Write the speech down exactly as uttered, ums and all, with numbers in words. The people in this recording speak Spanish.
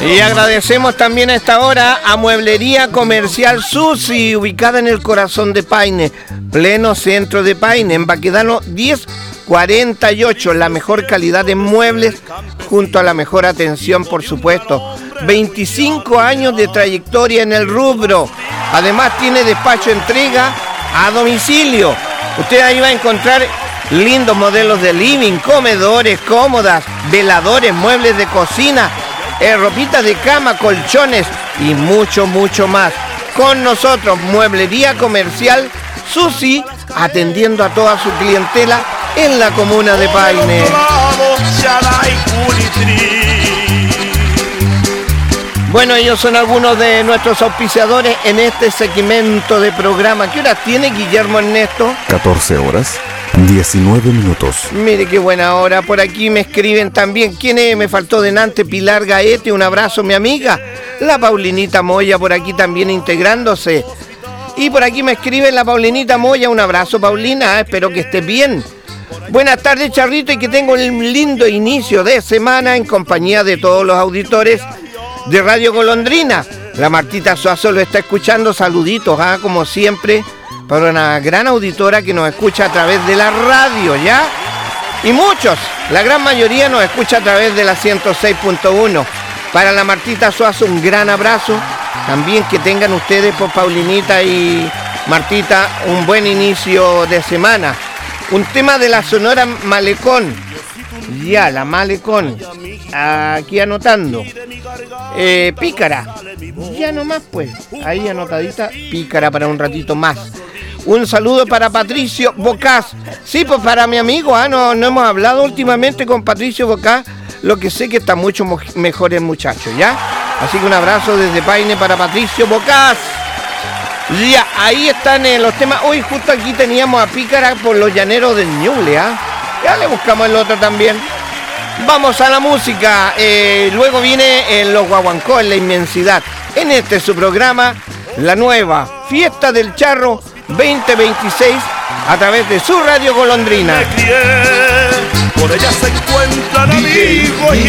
Y agradecemos también a esta hora a Mueblería Comercial Susi, ubicada en el corazón de Paine, pleno centro de Paine, en Baquedano diez cuarenta y ocho. La mejor calidad de muebles junto a la mejor atención, por supuesto. veinticinco años de trayectoria en el rubro. Además tiene despacho entrega a domicilio. Usted ahí va a encontrar lindos modelos de living, comedores, cómodas, veladores, muebles de cocina, eh, ropitas de cama, colchones y mucho, mucho más. Con nosotros, Mueblería Comercial Susi, atendiendo a toda su clientela en la comuna de Paine. Bueno, ellos son algunos de nuestros auspiciadores en este segmento de programa. ¿Qué horas tiene Guillermo Ernesto? catorce horas, diecinueve minutos. Mire qué buena hora. Por aquí me escriben también. ¿Quién es? Me faltó delante Pilar Gaete. Un abrazo, mi amiga. La Paulinita Moya por aquí también integrándose. Y por aquí me escribe la Paulinita Moya. Un abrazo, Paulina. Espero que estés bien. Buenas tardes, Charrito, y que tenga un lindo inicio de semana en compañía de todos los auditores de Radio Golondrina. La Martita Suazo lo está escuchando. Saluditos, ¿ah? Como siempre, para una gran auditora que nos escucha a través de la radio, ¿ya? Y muchos, la gran mayoría nos escucha a través de la ciento seis punto uno. Para la Martita Suazo, un gran abrazo. También que tengan ustedes, por Paulinita y Martita, un buen inicio de semana. Un tema de la Sonora Malecón. Ya, la Malecón. Aquí anotando. Eh, pícara. Ya nomás, pues. Ahí anotadita. Pícara para un ratito más. Un saludo para Patricio Bocás. Sí, pues para mi amigo. Ah, no, no hemos hablado últimamente con Patricio Bocás. Lo que sé que está mucho mo- mejor el muchacho, ¿ya? Así que un abrazo desde Paine para Patricio Bocás. Ya, ahí están eh, los temas. Hoy justo aquí teníamos a Pícara por los llaneros del Ñuble, ¿ah? Ya le buscamos el otro también. Vamos a la música. Eh, luego viene en Los Guaguancó, en la inmensidad. En este su programa, la nueva Fiesta del Charro veinte veintiséis a través de su Radio Golondrina. Por ella se encuentran amigos.